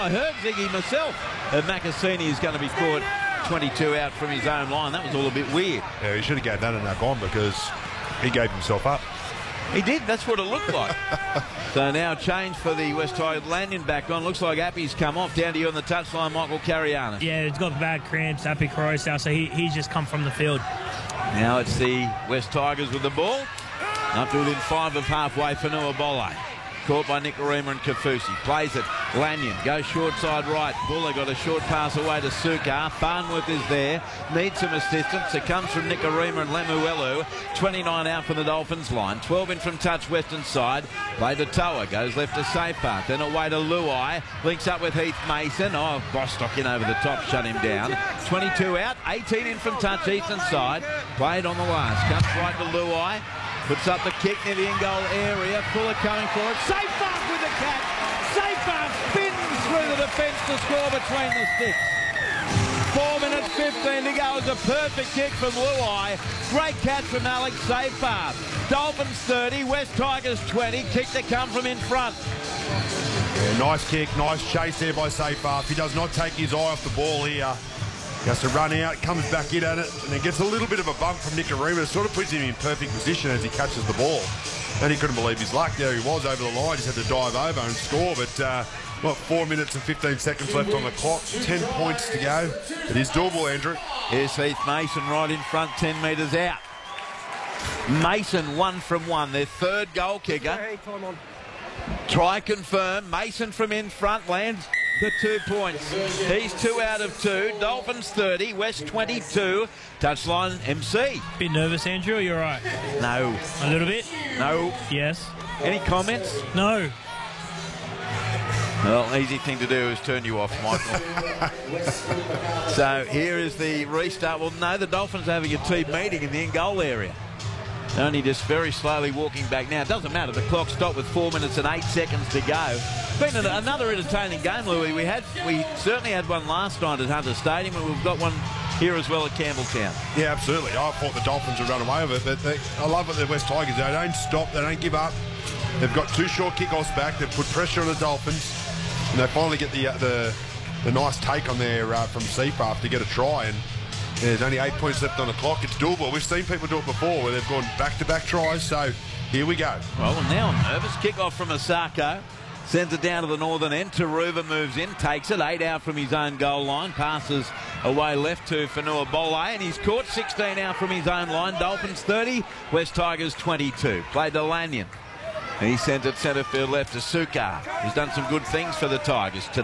I heard Ziggy myself. Macassini is going to be caught 22 out from his own line. That was all a bit weird. Yeah, he should have done enough on because he gave himself up. He did. That's what it looked like. So now change for the West Tigers. Lanyon back on. Looks like Appy's come off. Down to you on the touchline, Michael Cariana. Yeah, he's got bad cramps, Appy Carousel, so he's just come from the field. Now it's the West Tigers with the ball. Up to within 5 of halfway for Nuabole. Caught by Nicarima and Kafusi. Plays it. Lanyon goes short side right. Buller got a short pass away to Suka. Farnworth is there. Needs some assistance. It comes from Nicarima and Lemuelu. 29 out from the Dolphins line. 12 in from touch western side. Play to Toa. Goes left to Safepath. Then away to Luai. Links up with Heath Mason. Oh, Bostock in over the top. Shut him down. 22 out. 18 in from touch eastern side. Played on the last. Comes right to Luai. Puts up the kick near the in-goal area. Fuller coming for it. Safepath with the catch. Safepath spins through the defence to score between the sticks. 4 minutes 15 to go. It's a perfect kick from Luai. Great catch from Alex Safepath. Dolphins 30, West Tigers 20. Kick to come from in front. Yeah, nice kick, nice chase there by Safepath. He does not take his eye off the ball here. He has to run out, comes back in at it, and then gets a little bit of a bump from Nicarima. It sort of puts him in perfect position as he catches the ball. And he couldn't believe his luck. There he was over the line. Just had to dive over and score. But, 4 minutes and 15 seconds left on the clock. 10 points to go. It is doable, Andrew. Here's Heath Mason right in front, 10 metres out. Mason 1 from 1, their third goal kicker. Try confirm. Mason from in front lands the 2 points. He's 2 out of 2. Dolphins 30, West 22. Touchline MC. Bit nervous, Andrew, or you're right? No. A little bit? No. Yes. Any comments? No. Well, easy thing to do is turn you off, Michael. So here is the restart. Well, no, the Dolphins are having a team meeting in the in-goal area. Only just very slowly walking back now. It doesn't matter. The clock stopped with 4 minutes and 8 seconds to go. Been another entertaining game, Louis. We certainly had one last night at Hunter Stadium, and we've got one here as well at Campbelltown. Yeah, absolutely. I thought the Dolphins would run away with it, but I love it, the West Tigers. They don't stop. They don't give up. They've got 2 short kickoffs back. They've put pressure on the Dolphins, and they finally get the nice take on there from Safepath to get a try. And there's only 8 points left on the clock. It's doable. We've seen people do it before where they've gone back-to-back tries, so here we go. Well, now I'm nervous. Kick-off from Asako. Sends it down to the northern end. Taruva moves in, takes it. 8 out from his own goal line. Passes away left to Nuabole, and he's caught 16 out from his own line. Dolphins 30, West Tigers 22. Played to Lanyon. He sent it centre field left to Suka, who's done some good things for the Tigers today.